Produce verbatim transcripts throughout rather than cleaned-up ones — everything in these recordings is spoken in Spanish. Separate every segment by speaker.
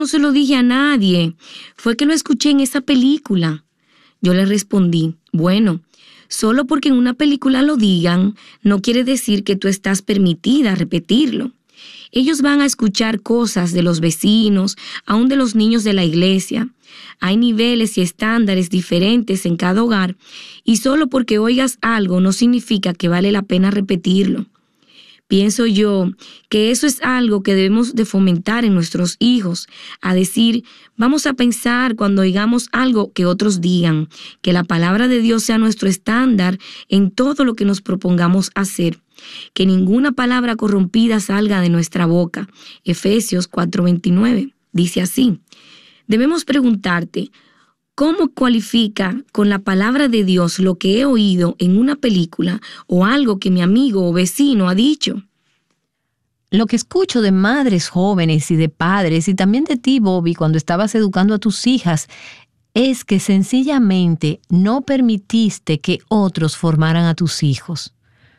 Speaker 1: No se lo dije a nadie, fue que lo escuché en esa película. Yo le respondí, bueno, solo porque en una película lo digan, no quiere decir que tú estás permitida a repetirlo. Ellos van a escuchar cosas de los vecinos, aún de los niños de la iglesia. Hay niveles y estándares diferentes en cada hogar y solo porque oigas algo no significa que vale la pena repetirlo. Pienso yo que eso es algo que debemos de fomentar en nuestros hijos, a decir, vamos a pensar cuando oigamos algo que otros digan, que la palabra de Dios sea nuestro estándar en todo lo que nos propongamos hacer, que ninguna palabra corrompida salga de nuestra boca. Efesios cuatro veintinueve dice así. Debemos preguntarte, ¿cómo cualifica con la palabra de Dios lo que he oído en una película o algo que mi amigo o vecino ha dicho?
Speaker 2: Lo que escucho de madres jóvenes y de padres, y también de ti, Bobby, cuando estabas educando a tus hijas, es que sencillamente no permitiste que otros formaran a tus hijos.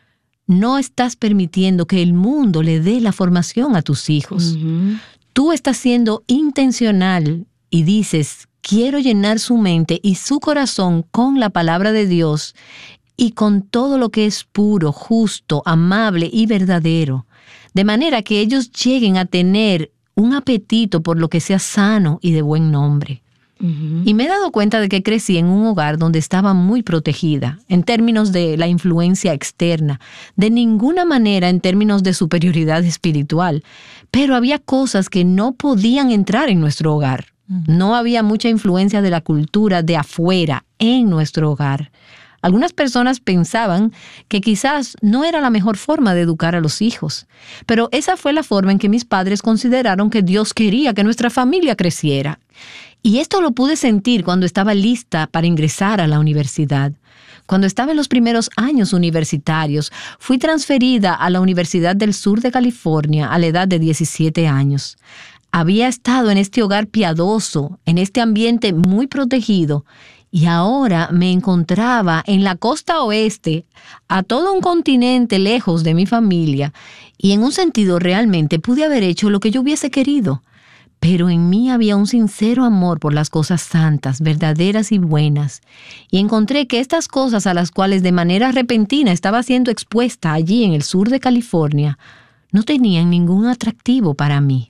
Speaker 2: No estás permitiendo que el mundo le dé la formación a tus hijos. Uh-huh. Tú estás siendo intencional y dices, quiero llenar su mente y su corazón con la palabra de Dios y con todo lo que es puro, justo, amable y verdadero, de manera que ellos lleguen a tener un apetito por lo que sea sano y de buen nombre. Uh-huh. Y me he dado cuenta de que crecí en un hogar donde estaba muy protegida, en términos de la influencia externa, de ninguna manera en términos de superioridad espiritual, pero había cosas que no podían entrar en nuestro hogar. No había mucha influencia de la cultura de afuera en nuestro hogar. Algunas personas pensaban que quizás no era la mejor forma de educar a los hijos, pero esa fue la forma en que mis padres consideraron que Dios quería que nuestra familia creciera. Y esto lo pude sentir cuando estaba lista para ingresar a la universidad. Cuando estaba en los primeros años universitarios, fui transferida a la Universidad del Sur de California a la edad de diecisiete años. Había estado en este hogar piadoso, en este ambiente muy protegido, y ahora me encontraba en la costa oeste, a todo un continente lejos de mi familia, y en un sentido realmente pude haber hecho lo que yo hubiese querido. Pero en mí había un sincero amor por las cosas santas, verdaderas y buenas, y encontré que estas cosas a las cuales de manera repentina estaba siendo expuesta allí en el sur de California, no tenían ningún atractivo para mí.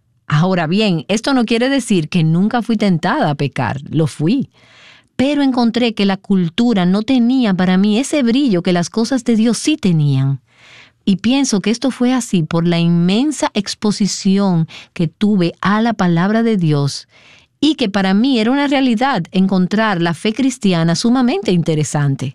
Speaker 2: Ahora bien, esto no quiere decir que nunca fui tentada a pecar, lo fui. Pero encontré que la cultura no tenía para mí ese brillo que las cosas de Dios sí tenían. Y pienso que esto fue así por la inmensa exposición que tuve a la palabra de Dios y que para mí era una realidad encontrar la fe cristiana sumamente interesante.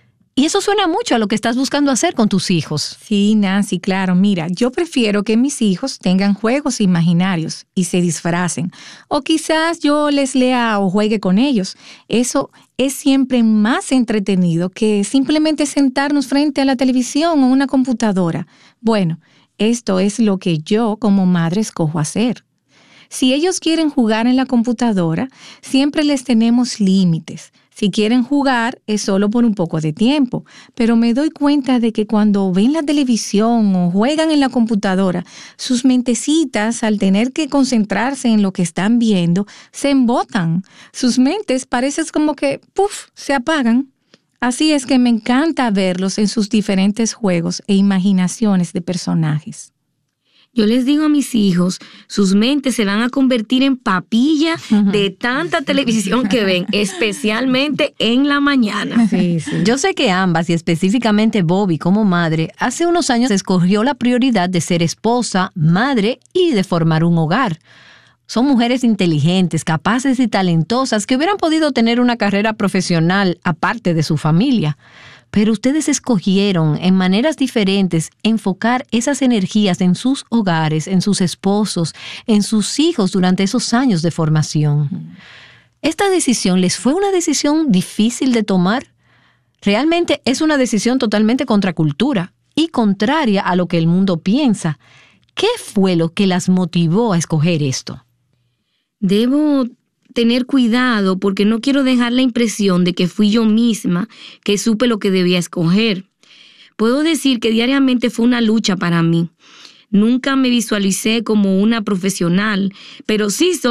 Speaker 2: Y eso suena mucho a lo que estás buscando hacer con tus hijos.
Speaker 3: Sí, Nancy, claro. Mira, yo prefiero que mis hijos tengan juegos imaginarios y se disfracen. O quizás yo les lea o juegue con ellos. Eso es siempre más entretenido que simplemente sentarnos frente a la televisión o una computadora. Bueno, esto es lo que yo como madre escojo hacer. Si ellos quieren jugar en la computadora, siempre les tenemos límites. Si quieren jugar, es solo por un poco de tiempo, pero me doy cuenta de que cuando ven la televisión o juegan en la computadora, sus mentecitas, al tener que concentrarse en lo que están viendo, se embotan. Sus mentes parecen como que, ¡puf!, se apagan. Así es que me encanta verlos en sus diferentes juegos e imaginaciones de personajes.
Speaker 1: Yo les digo a mis hijos, sus mentes se van a convertir en papilla de tanta televisión que ven, especialmente en la mañana.
Speaker 2: Sí, sí. Yo sé que ambas, y específicamente Bobby como madre, hace unos años escogió la prioridad de ser esposa, madre y de formar un hogar. Son mujeres inteligentes, capaces y talentosas que hubieran podido tener una carrera profesional aparte de su familia. Pero ustedes escogieron en maneras diferentes enfocar esas energías en sus hogares, en sus esposos, en sus hijos durante esos años de formación. ¿Esta decisión les fue una decisión difícil de tomar? Realmente es una decisión totalmente contracultura y contraria a lo que el mundo piensa. ¿Qué fue lo que las motivó a escoger esto?
Speaker 1: Debo tener cuidado porque no quiero dejar la impresión de que fui yo misma que supe lo que debía escoger. Puedo decir que diariamente fue una lucha para mí. Nunca me visualicé como una profesional, pero sí soy